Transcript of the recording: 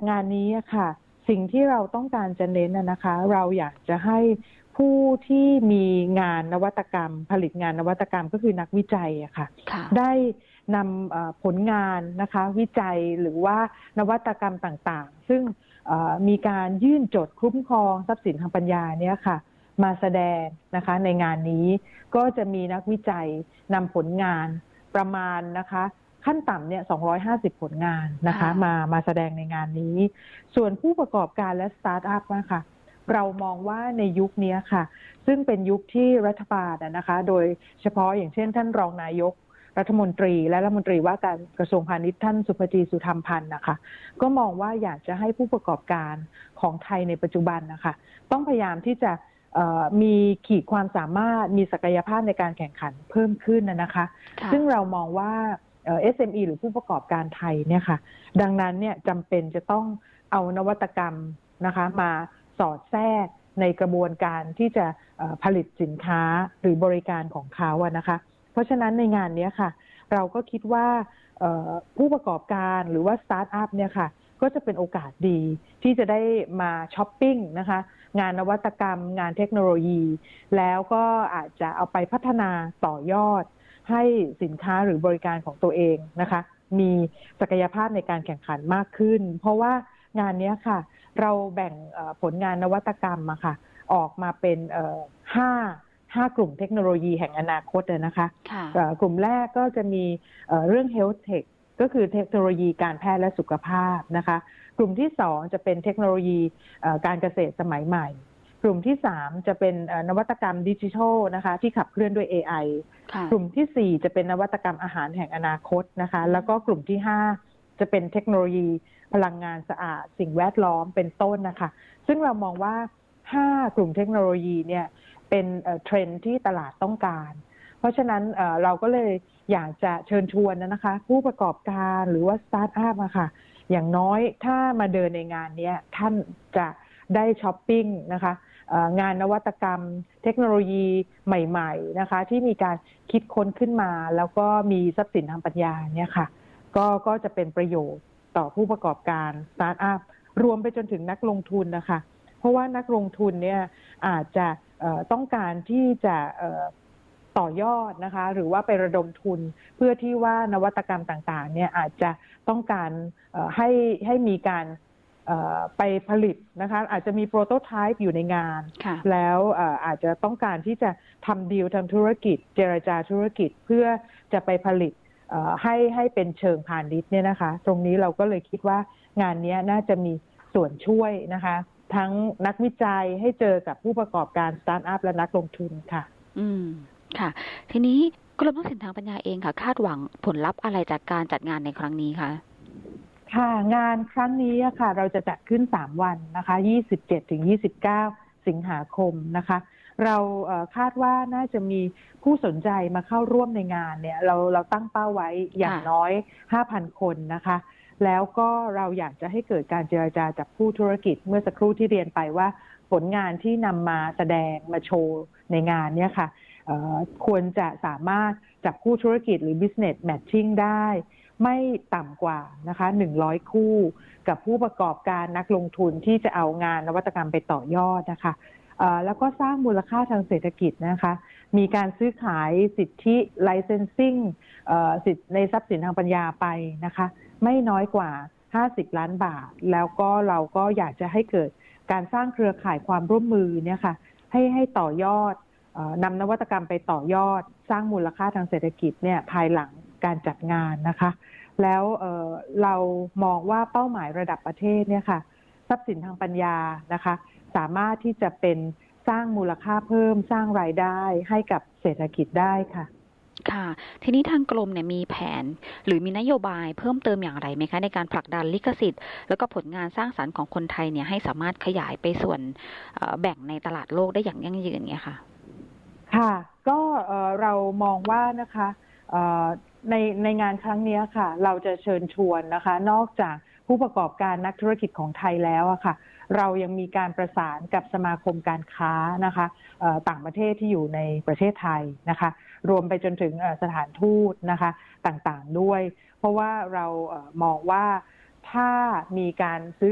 งานนี้ค่ะสิ่งที่เราต้องการจะเน้นนะคะเราอยากจะให้ผู้ที่มีงานนวัตกรรมผลิตงานนวัตกรรมก็คือนักวิจัยค่ะได้นำผลงานนะคะวิจัยหรือว่านวัตกรรมต่างๆซึ่งมีการยื่นจดคุ้มครองทรัพย์สินทางปัญญาเนี่ยค่ะมาแสดงนะคะในงานนี้ก็จะมีนักวิจัยนำผลงานประมาณนะคะขั้นต่ำเนี่ย250ผลงานนะคะมาแสดงในงานนี้ส่วนผู้ประกอบการและสตาร์ทอัพนะคะเรามองว่าในยุคนี้ค่ะซึ่งเป็นยุคที่รัฐบาลนะคะโดยเฉพาะอย่างเช่นท่านรองนายกรัฐมนตรีและรัฐมนตรีว่าการกระทรวงพาณิชย์ท่านสุภจีสุธรรมพันธ์นะคะก็มองว่าอยากจะให้ผู้ประกอบการของไทยในปัจจุบันนะคะต้องพยายามที่จะมีขีดความสามารถมีศักยภาพในการแข่งขันเพิ่มขึ้นนะคะซึ่งเรามองว่าSME หรือผู้ประกอบการไทยเนี่ยค่ะดังนั้นเนี่ยจำเป็นจะต้องเอานวัตกรรมนะคะมาสอดแทรกในกระบวนการที่จะผลิตสินค้าหรือบริการของเขานะคะเพราะฉะนั้นในงานนี้ค่ะเราก็คิดว่าผู้ประกอบการหรือว่าสตาร์ทอัพเนี่ยค่ะก็จะเป็นโอกาสดีที่จะได้มาช้อปปิ้งนะคะงานนวัตกรรมงานเทคโนโลยีแล้วก็อาจจะเอาไปพัฒนาต่อยอดให้สินค้าหรือบริการของตัวเองนะคะมีศักยภาพในการแข่งขันมากขึ้นเพราะว่างานนี้ค่ะเราแบ่งผลงานนวัตกรรมค่ะออกมาเป็น5กลุ่มเทคโนโลยีแห่งอนาคตนะคะกลุ่มแรกก็จะมีเรื่อง Health Tech ก็คือเทคโนโลยีการแพทย์และสุขภาพนะคะกลุ่มที่2จะเป็นเทคโนโลยีการเกษตรสมัยใหม่กลุ่มที่3จะเป็นนวัตกรรมดิจิทัลนะคะที่ขับเคลื่อนด้วย AI กลุ่มที่4จะเป็นนวัตกรรมอาหารแห่งอนาคตนะคะแล้วก็กลุ่มที่5จะเป็นเทคโนโลยีพลังงานสะอาดสิ่งแวดล้อมเป็นต้นนะคะซึ่งเรามองว่า5กลุ่มเทคโนโลยีเนี่ยเป็นเทรนด์ที่ตลาดต้องการเพราะฉะนั้นเราก็เลยอยากจะเชิญชวนนะคะผู้ประกอบการหรือว่าสตาร์ทอัพอะค่ะอย่างน้อยถ้ามาเดินในงานนี้ท่านจะได้ช้อปปิ้งนะคะงานนวัตกรรมเทคโนโลยีใหม่ๆนะคะที่มีการคิดค้นขึ้นมาแล้วก็มีทรัพย์สินทางปัญญาเนี่ยค่ะก็จะเป็นประโยชน์ต่อผู้ประกอบการสตาร์ทอัพรวมไปจนถึงนักลงทุนนะคะเพราะว่านักลงทุนเนี่ยอาจจะต้องการที่จะต่อยอดนะคะหรือว่าไประดมทุนเพื่อที่ว่านวัตกรรมต่างๆเนี่ยอาจจะต้องการให้มีการไปผลิตนะคะอาจจะมีโปรโตไทป์อยู่ในงานแล้วอาจจะต้องการที่จะทำดีลทำธุรกิจเจรจาธุรกิจเพื่อจะไปผลิตให้เป็นเชิงพาณิชย์เนี่ยนะคะตรงนี้เราก็เลยคิดว่างานนี้น่าจะมีส่วนช่วยนะคะทั้งนักวิจัยให้เจอกับผู้ประกอบการสตาร์ทอัพและนักลงทุนค่ะค่ะทีนี้กรมทรัพย์สินทางปัญญาเองค่ะคาดหวังผลลัพธ์อะไรจากการจัดงานในครั้งนี้คะค่ะงานครั้งนี้ค่ะเราจะจัดขึ้น3วันนะคะ27-29สิงหาคมนะคะเราคาดว่าน่าจะมีผู้สนใจมาเข้าร่วมในงานเนี่ยเราตั้งเป้าไว้อย่างน้อย 5,000 คนนะคะแล้วก็เราอยากจะให้เกิดการเจรจาจับคู่ธุรกิจเมื่อสักครู่ที่เรียนไปว่าผลงานที่นำมาแสดงมาโชว์ในงานเนี่ยค่ะควรจะสามารถจับคู่ธุรกิจหรือ business matching ได้ไม่ต่ำกว่านะคะ100คู่กับผู้ประกอบการนักลงทุนที่จะเอางานนวัตกรรมไปต่อยอดนะคะแล้วก็สร้างมูลค่าทางเศรษฐกิจนะคะมีการซื้อขายสิทธิ licensing สิทธิในทรัพย์สินทางปัญญาไปนะคะไม่น้อยกว่า50 ล้านบาทแล้วก็เราก็อยากจะให้เกิดการสร้างเครือข่ายความร่วมมือเนี่ยค่ะให้ต่อยอดนำนวัตกรรมไปต่อยอดสร้างมูลค่าทางเศรษฐกิจเนี่ยภายหลังการจัดงานนะคะแล้วเรามองว่าเป้าหมายระดับประเทศเนี่ยค่ะทรัพย์สินทางปัญญานะคะสามารถที่จะเป็นสร้างมูลค่าเพิ่มสร้างรายได้ให้กับเศรษฐกิจได้ค่ะค่ะทีนี้ทางกรมเนี่ยมีแผนหรือมีนโยบายเพิ่มเติมอย่างไรไหมคะในการผลักดันลิขสิทธิ์แล้วก็ผลงานสร้างสรรค์ของคนไทยเนี่ยให้สามารถขยายไปส่วนแบ่งในตลาดโลกได้อย่างยั่งยืนเนี่ยค่ะค่ะก็เรามองว่านะคะในงานครั้งนี้ค่ะเราจะเชิญชวนนะคะนอกจากผู้ประกอบการนักธุรกิจของไทยแล้วอะค่ะเรายังมีการประสานกับสมาคมการค้านะคะต่างประเทศที่อยู่ในประเทศไทยนะคะรวมไปจนถึงสถานทูตนะคะต่างๆด้วยเพราะว่าเรามองว่าถ้ามีการซื้อ